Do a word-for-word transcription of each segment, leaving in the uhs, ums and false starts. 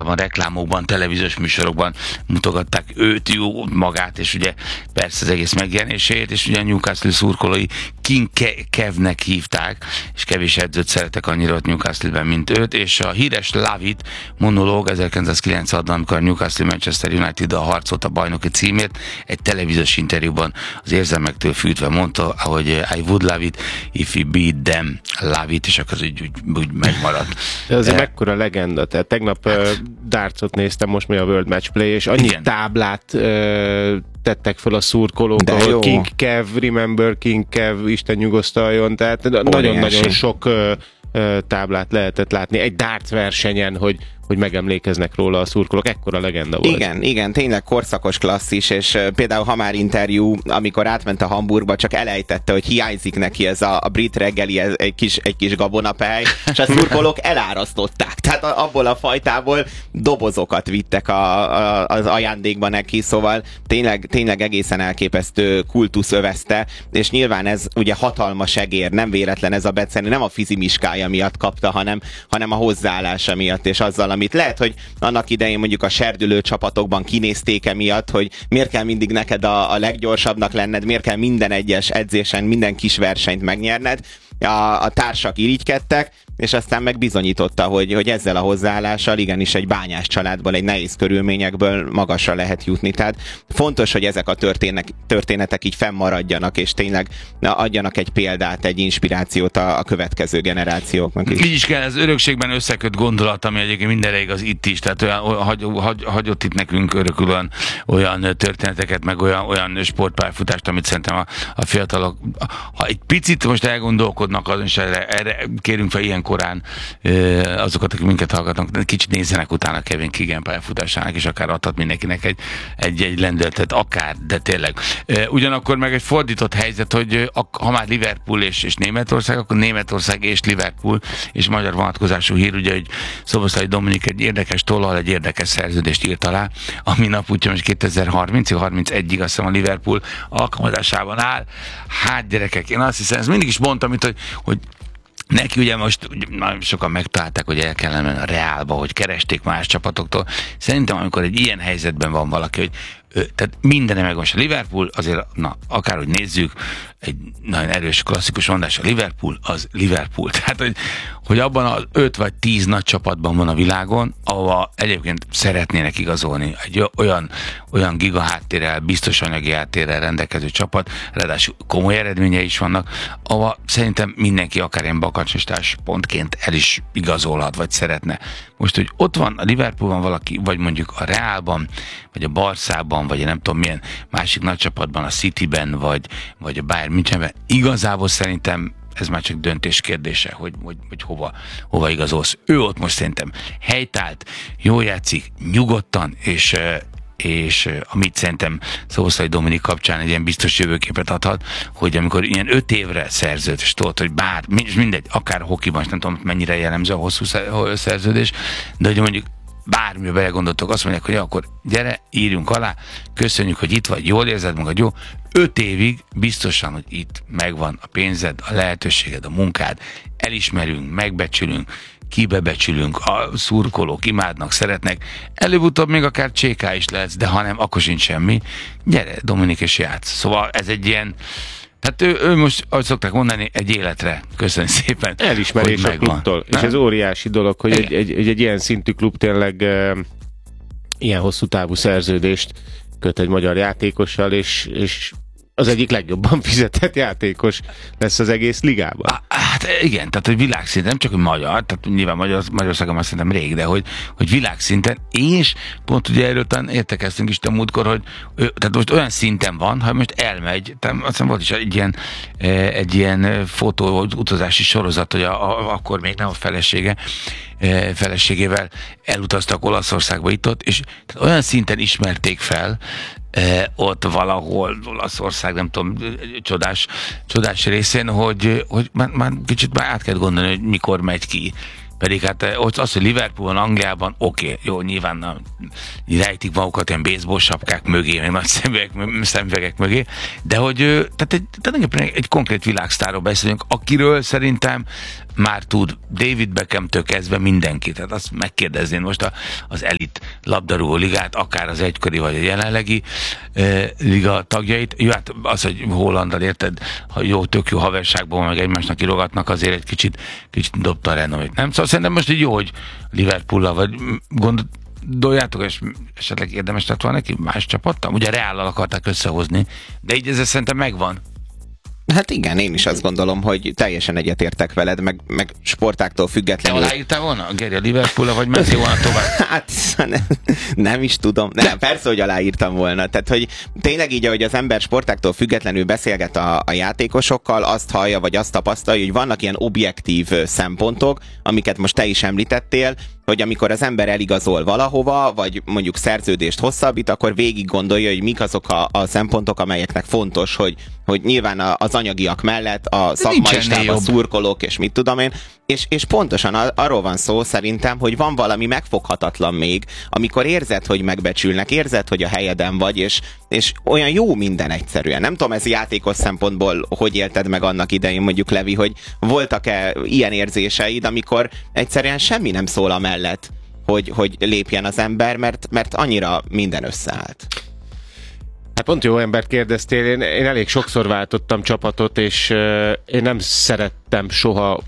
általában reklámokban, televíziós műsorokban mutogatták őt, jó magát, és ugye persze az egész megjelenését, és ugye a Newcastle szurkolói King Kevnek hívták, és kevés edzőt szeretek annyira ott Newcastle-ben, mint őt, és a híres Love It monológ ezerkilencszázkilencvenhatban, amikor a Newcastle Manchester United-a harcolt a bajnoki címért, egy televíziós interjúban az érzelmektől fűtve mondta, hogy I would love it if we beat them, love it, és akkor az úgy, úgy, úgy megmaradt. De az mekkora legenda, tehát tegnap hát, uh, dartsot néztem, most mi a World Match Play, és annyi igen. táblát uh, tettek fel a szurkolók, ahol King Kev, Remember King Kev, Isten nyugosztaljon, tehát nagyon-nagyon sok uh, uh, táblát lehetett látni egy darts versenyen, hogy hogy megemlékeznek róla a szurkolók, ekkora legenda volt. Igen, igen, tényleg korszakos klasszis, és uh, például ha már interjú, amikor átment a Hamburgba, csak elejtette, hogy hiányzik neki ez a, a brit reggeli, ez egy kis, egy kis gabonapehely, és a szurkolók elárasztották. Tehát a, abból a fajtából dobozokat vittek a, a, az ajándékba neki, szóval tényleg, tényleg egészen elképesztő kultusz övezte, és nyilván ez ugye hatalmas egér, nem véletlen ez a becenő, nem a fizimiskája miatt kapta, hanem, hanem a hozzáállása miatt, és azzal, amit lehet, hogy annak idején mondjuk a serdülő csapatokban kinézték emiatt, hogy miért kell mindig neked a, a leggyorsabbnak lenned, miért kell minden egyes edzésen, minden kis versenyt megnyerned. A, a társak irigykedtek, és aztán meg bizonyította, hogy, hogy ezzel a hozzáállással igenis egy bányás családból, egy nehéz körülményekből magasra lehet jutni. Tehát fontos, hogy ezek a történek, történetek így fennmaradjanak, és tényleg adjanak egy példát, egy inspirációt a, a következő generációknak is. Így is kell, ez örökségben összeköt gondolat, ami egyébként mindenre igaz itt is, tehát olyan, hagy, hagy, hagyott itt nekünk örökül olyan, olyan történeteket, meg olyan, olyan sportpályafutást, amit szerintem a, a fiatalok, ha egy picit most elgondolkodnak azon, és erre, erre kérünk fel ilyen korán azokat, akik minket hallgatnak, kicsit nézzenek utána Kevin Keegan pályafutásának, és akár adhat mindenkinek egy, egy, egy lendületet, akár, de tényleg. Ugyanakkor meg egy fordított helyzet, hogy ha már Liverpool és, és Németország, akkor Németország és Liverpool, és magyar vonatkozású hír, ugye, hogy Szoboszlai Dominik egy érdekes tollal, egy érdekes szerződést írt alá, ami nap úgyhogy most kétezer-harmincig, harmincegyig azt hiszem a Liverpool alkalmazásában áll. Hát gyerekek, én azt hiszem, ezt mindig is mondtam, hogy, hogy neki ugye most nagyon sokan megtalálták, hogy el kellene menni a Reálba, hogy keresték más csapatoktól. Szerintem, amikor egy ilyen helyzetben van valaki, hogy tehát mindenre megvan, a Liverpool azért, na, akárhogy nézzük, egy nagyon erős klasszikus mondás, a Liverpool az Liverpool. Tehát, hogy, hogy abban az öt vagy tíz nagy csapatban van a világon, ahova egyébként szeretnének igazolni egy olyan, olyan giga háttérrel, biztos anyagi háttérrel rendelkező csapat, ráadásul komoly eredményei is vannak, ahova szerintem mindenki akár ilyen bakacsistás pontként el is igazolhat, vagy szeretne. Most, hogy ott van a Liverpoolban valaki, vagy mondjuk a Reálban, vagy a Barszában, vagy nem tudom milyen másik nagy csapatban, a Cityben, vagy, vagy a Bayern Münchenben, igazából szerintem ez már csak döntés kérdése, hogy, hogy, hogy hova, hova igazolsz. Ő ott most szerintem helytált, jól játszik, nyugodtan, és, és amit szerintem Szoboszlai Dominik kapcsán egy ilyen biztos jövőképet adhat, hogy amikor ilyen öt évre szerződés, és tudod, hogy bár, mindegy, akár hokiban, nem tudom mennyire jellemző a hosszú szerződés, de hogy mondjuk bármibe belegondoltok, azt mondják, hogy ja, akkor gyere, írjunk alá, köszönjük, hogy itt vagy, jól érzed magad, jó? Öt évig biztosan, hogy itt megvan a pénzed, a lehetőséged, a munkád, elismerünk, megbecsülünk, kibebecsülünk, a szurkolók imádnak, szeretnek, előbb-utóbb még akár cséká is lehetsz, de ha nem, akkor sincs semmi. Gyere, Dominik, és játsz. Szóval ez egy ilyen, tehát ő, ő most, ahogy szokták mondani, egy életre. Köszönjük szépen. Elismerés a klubtól. És ez óriási dolog, hogy egy, egy, egy, egy ilyen szintű klub tényleg e, ilyen hosszú távú szerződést köt egy magyar játékossal, és, és az egyik legjobban fizetett játékos lesz az egész ligában. Hát igen, tehát hogy világszinten, nem csak hogy magyar, tehát nyilván Magyar, Magyarországon már szerintem rég, de hogy, hogy világszinten, és pont ugye erről talán értekeztünk is a múltkor, hogy tehát most olyan szinten van, ha most elmegy, tehát azt hiszem volt is egy ilyen, egy ilyen fotó, utazási sorozat, hogy a, a, akkor még nem a felesége, feleségével elutaztak Olaszországba itt-ott, és olyan szinten ismerték fel, Eh, ott valahol Olaszország, nem tudom, csodás, csodás részén, hogy, hogy már, már kicsit már át kell gondolni, hogy mikor megy ki. Pedig hát ott az, hogy Liverpoolban, Angliában, oké, okay, jó, nyilván na, rejtik magukat ilyen baseball sapkák mögé, meg nagy szemüvegek, szemüvegek mögé, de hogy tehát egy, tehát egy, egy konkrét világsztárról beszélünk, akiről szerintem már tud David Beckham-től kezdve mindenki. Tehát azt megkérdezném most a, az elit labdarúgó ligát, akár az egykori vagy a jelenlegi e, liga tagjait. Jó, hát az, hogy Hollandal érted, ha jó, tök jó haverságban meg egymásnak irogatnak, azért egy kicsit, kicsit dobta a renomét, nem? Szóval szerintem most így jó, hogy Liverpool-la vagy gondoljátok, és esetleg érdemes lett volna neki más csapattal? Ugye Reállal akarták összehozni, de így ez szerintem megvan. Hát igen, én is azt gondolom, hogy teljesen egyetértek veled, meg, meg sportáktól függetlenül. Te aláírtál volna? Geri, a Liverpool-a, vagy mentél volna tovább? Hát nem, nem is tudom. Nem, persze, hogy aláírtam volna. Tehát, hogy tényleg így, ahogy az ember sportáktól függetlenül beszélget a, a játékosokkal, azt hallja, vagy azt tapasztalja, hogy vannak ilyen objektív szempontok, amiket most te is említettél, hogy amikor az ember eligazol valahova, vagy mondjuk szerződést hosszabbít, akkor végig gondolja, hogy mik azok a, a szempontok, amelyeknek fontos, hogy, hogy nyilván az anyagiak mellett a szakmai stáb, a szurkolók, és mit tudom én, és, és pontosan arról van szó szerintem, hogy van valami megfoghatatlan még, amikor érzed, hogy megbecsülnek, érzed, hogy a helyeden vagy, és, és olyan jó minden egyszerűen. Nem tudom, ez játékos szempontból hogy élted meg annak idején, mondjuk Levi, hogy voltak-e ilyen érzéseid, amikor egyszerűen semmi nem szól a mellett, hogy, hogy lépjen az ember, mert, mert annyira minden összeállt. Hát pont jó embert kérdeztél, én, én elég sokszor váltottam csapatot, és uh, én nem szerettem soha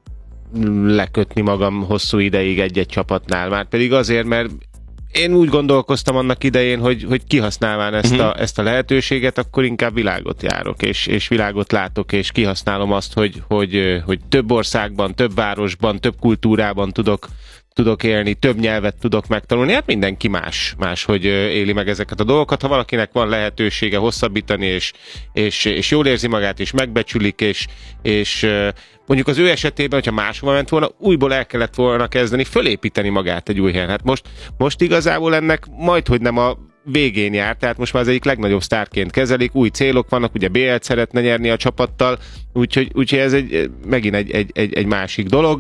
lekötni magam hosszú ideig egy-egy csapatnál, már pedig azért, mert én úgy gondolkoztam annak idején, hogy, hogy kihasználván ezt, uh-huh. a, ezt a lehetőséget, akkor inkább világot járok, és, és világot látok, és kihasználom azt, hogy, hogy, hogy több országban, több városban, több kultúrában tudok tudok élni, több nyelvet tudok megtanulni, hát mindenki más, más, hogy éli meg ezeket a dolgokat. Ha valakinek van lehetősége hosszabbítani, és, és, és jól érzi magát, és megbecsülik, és, és mondjuk az ő esetében, hogyha máshova ment volna, újból el kellett volna kezdeni fölépíteni magát egy új helyen. Hát most, most igazából ennek majdhogy nem a végén jár, tehát most már az egyik legnagyobb sztárként kezelik, új célok vannak, ugye bé el-t szeretne nyerni a csapattal, úgyhogy, úgyhogy ez egy, megint egy, egy, egy, egy másik dolog.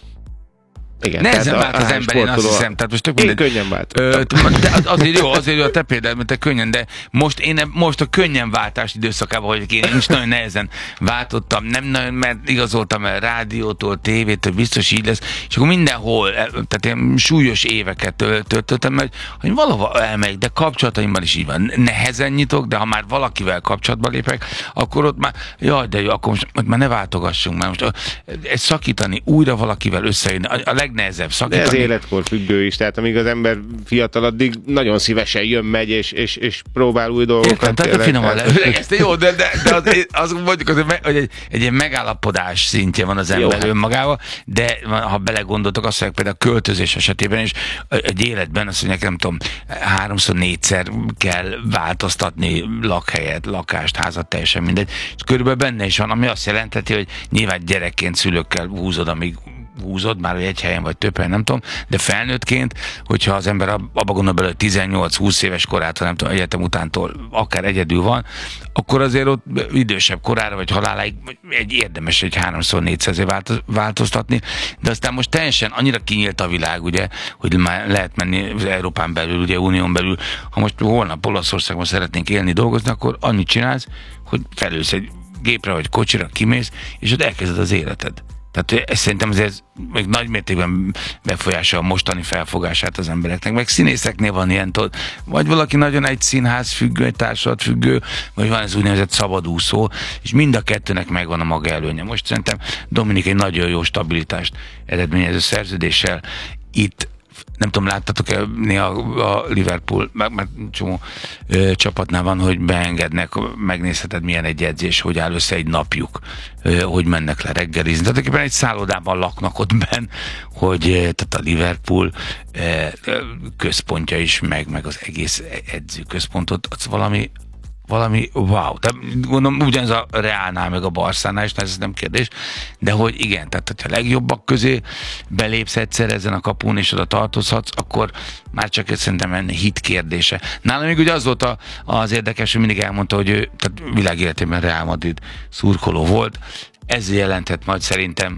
Igen, nehezen vált az ember, én azt hiszem. Tehát most tök én minden... könnyen vált. Ö, az, azért jó, azért jó a te például, mert te könnyen, de most én most a könnyen váltás időszakában vagyok, én is nagyon nehezen váltottam, nem nagyon, mert igazoltam el rádiótól, tévétől, biztos így lesz, és akkor mindenhol, tehát én súlyos éveket töltöttem, mert hogy valahol elmegyek, de kapcsolataimban is így van. Nehezen nyitok, de ha már valakivel kapcsolatba lépek, akkor ott már, jaj, de jó, akkor most, most már ne váltogassunk, mert most egy szakítani, újra valakivel összejönni, a, a legnehezebb szakítani. De ez életkor függő is, tehát amíg az ember fiatal, addig nagyon szívesen jön, megy, és, és, és próbál új dolgokat. Értem, tehát a finoman leülegezte, jó, de, de, de az, az mondjuk, az, hogy egy, egy ilyen megállapodás szintje van az ember hát. önmagával, de ha belegondoltok, azt mondják például a költözés esetében is, egy életben azt mondják, nem tudom, háromszor, négyszer kell változtatni lakhelyet, lakást, házat, teljesen mindegy. És körülbelül benne is van, ami azt jelenteti, hogy nyilván gyerekként szülőkkel húzod, amíg húzod, már egy helyen vagy több helyen, nem tudom, de felnőttként, hogyha az ember abba gondol bele, hogy tizennyolc-húsz éves korától, nem tudom, egyetem utántól akár egyedül van, akkor azért ott idősebb korára vagy haláláig egy érdemes egy háromszor négyszer változtatni, de aztán most teljesen annyira kinyílt a világ, ugye, hogy már lehet menni az Európán belül, ugye Unión belül, ha most holnap Olaszországban szeretnénk élni, dolgozni, akkor annyit csinálsz, hogy felülsz egy gépre vagy kocsira, kimész, és ott elkezded az életed. Tehát ez szerintem azért még nagy mértékben befolyása a mostani felfogását az embereknek, meg színészeknél van ilyen, tudod, vagy valaki nagyon egy színház függő, egy társulat függő, vagy van ez úgynevezett szabadúszó, és mind a kettőnek megvan a maga előnye. Most szerintem Dominik egy nagyon jó stabilitást eredményező szerződéssel itt, nem tudom, láttatok-e néha a Liverpool, mert csomó ö, csapatnál van, hogy beengednek, megnézheted milyen egy edzés, hogy áll össze egy napjuk, ö, hogy mennek le reggelizni. Tehát éppen egy szállodában laknak ott benn, hogy ö, tehát a Liverpool ö, központja is, meg, meg az egész edzőközpontot, az valami valami wow. De gondolom, ugyanez a Reálnál, meg a Barszánál is, ez nem kérdés, de hogy igen, tehát hogyha a legjobbak közé belépsz egyszer ezen a kapun, és oda tartozhatsz, akkor már csak ez szerintem enne hit kérdése. Nálam még ugye az volt a, az érdekes, hogy mindig elmondta, hogy ő, tehát világéletében Real Madrid szurkoló volt, ez jelenthet majd szerintem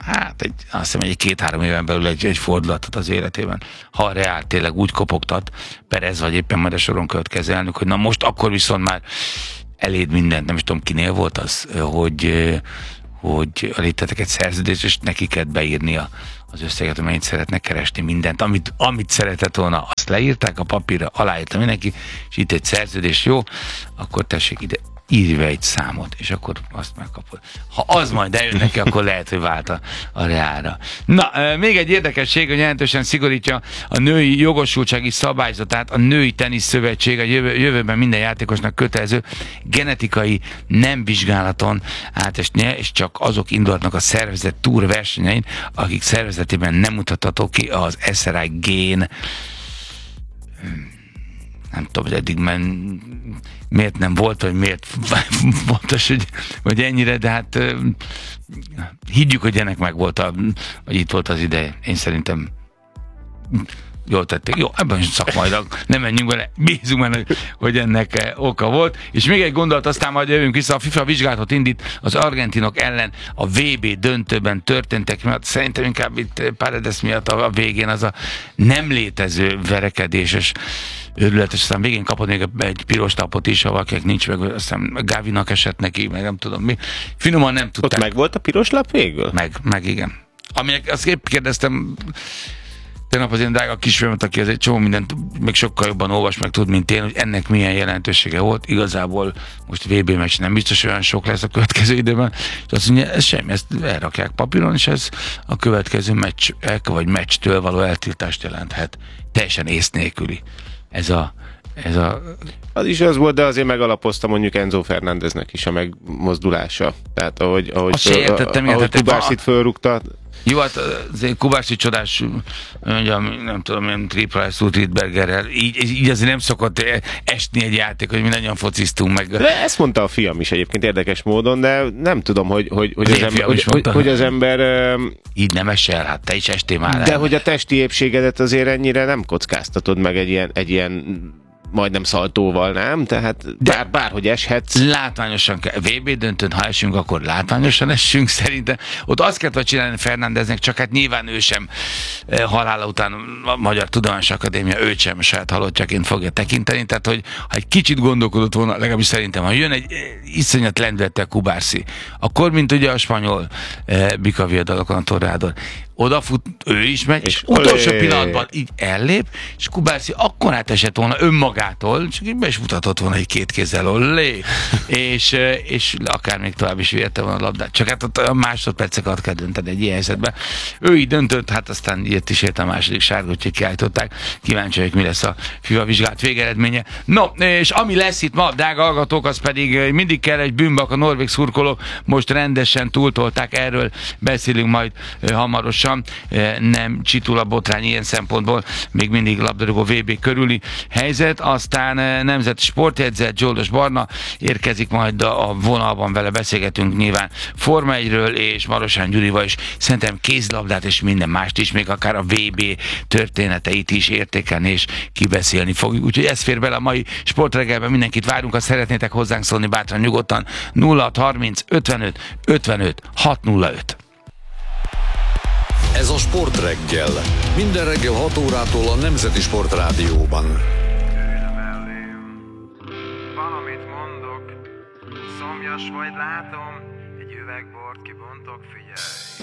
hát egy, azt hiszem egy két-három éven belül egy, egy fordulatot az életében. Ha a Real tényleg úgy kopogtat, Perez vagy éppen majd a soron következő elnök, hogy na most akkor viszont már eléd mindent, nem is tudom kinél volt az, hogy, hogy elégtetek egy szerződést, és neki kellett beírnia az összeget, amennyit szeretnek keresni, mindent, amit, amit szeretett volna, azt leírták a papírra, aláírta mindenki, és itt egy szerződés, jó, akkor tessék ide, írj be egy számot, és akkor azt megkapod. Ha az majd eljön neki, akkor lehet, hogy vált a, a Reálra. Na, még egy érdekesség, hogy jelentősen szigorítja a női jogosultsági szabályzatát a Női Tenisz Szövetség, a jövő, jövőben minden játékosnak kötelező genetikai nem vizsgálaton átesnie, és csak azok indulhatnak a szervezet túr versenyein, akik szervezetében nem mutatható ki az es er i gén. Nem tudom, hogy eddig men, miért nem volt, vagy miért fontos, hogy, hogy ennyire, de hát uh, higgyük, hogy ennek meg volt, a, vagy itt volt az ideje. Én szerintem jól tették. Jó, ebben is szakmailag nem menjünk bele, bízunk benne, hogy ennek oka volt. És még egy gondolat, aztán majd jövünk vissza. A FIFA vizsgálatot indít az argentinok ellen a vé bé döntőben történtek miatt. Szerintem inkább itt Paredes miatt a végén az a nem létező verekedéses őrületes, aztán végén kapod még egy piros tapot is, ha valakinek nincs meg, aztán Gavinak esett neki, meg nem tudom mi. Finoman nem tudták. Ott meg volt a piros lap végül? Meg, meg igen. Aminek azt épp kérdeztem tegnap az én drága kisfilmet, aki az egy csomó mindent még sokkal jobban olvas, meg tud, mint én, hogy ennek milyen jelentősége volt. Igazából most vé bé meccs nem biztos olyan sok lesz a következő időben, és azt mondja, ez semmi, ezt elrakják papíron, és ez a következő meccs, vagy meccstől való eltiltást jelenthet. Teljesen ész nélküli. Ez a, ez a... Az is az volt, de azért megalapozta mondjuk Enzo Fernándeznek is a megmozdulása. Tehát ahogy, ahogy, föl, értettem, ahogy Kubászit fölrúgta. Jó, hát azért Kubási csodás, mondjam, nem tudom, én Triple S Riedbergerrel, így, így azért nem szokott esni egy játék, hogy mi nagyon fociztunk meg. De ezt mondta a fiam is egyébként érdekes módon, de nem tudom, hogy, hogy, hogy, az, ember, hogy, hogy, hogy az ember... Így nem esel, hát te is estél már. De el. Hogy a testi épségedet azért ennyire nem kockáztatod meg egy ilyen, egy ilyen majdnem szaltóval, nem? Tehát bár, bárhogy eshetsz. Látványosan kell. vé bé döntőn, ha esünk, akkor látványosan essünk szerintem. Ott azt kellett csinálni Fernándeznek, csak hát nyilván ő sem halála után a Magyar Tudományos Akadémia őt sem saját halottjaként fogja tekinteni, tehát hogy ha egy kicsit gondolkodott volna, legalábbis szerintem, ha jön egy iszonyat lendülettel Kubászi, akkor, mint ugye a spanyol eh, Bika Viadalokon a Torrádon, odafut, ő is megy, és, és utolsó pillanatban így ellép, és Kubászi akkor átesett volna önmagától, csak így be is mutatott volna egy két kézzel, ollé, és, és akár még tovább is vérte volna a labdát. Csak hát ott a másodperceket kell dönteni egy ilyen helyzetben. Ő így döntött, hát aztán ilyet is ért a második sárga, úgyhogy kiállították. Kíváncsi vagyok, mi lesz a FIFA vizsgálat végeredménye. No, és ami lesz itt ma, drága hallgatók, az pedig mindig kell egy bűnbak, a norvég szurkolók most rendesen túltolták, erről beszélünk majd hamarosan. Nem csitul a botrány ilyen szempontból, még mindig labdarúgó vé bé körüli helyzet, aztán nemzeti sportjegyzet, Zsoldos Barna érkezik majd a vonalban, vele beszélgetünk nyilván Forma egyről, és Marosán Gyurival is szerintem kézlabdát és minden mást is, még akár a vé bé történeteit is értékelni és kibeszélni fogjuk. Úgyhogy ez fér bele a mai sportreggelben, mindenkit várunk, ha szeretnétek hozzánk szólni bátran nyugodtan nulla hat harminc ötvenöt ötvenöt hatszázöt. Ez a Sportreggel. Minden reggel hat órától a Nemzeti Sportrádióban. Valamit mondok, szomjas vagy látom, egy üveg bort kibontok, figyelj.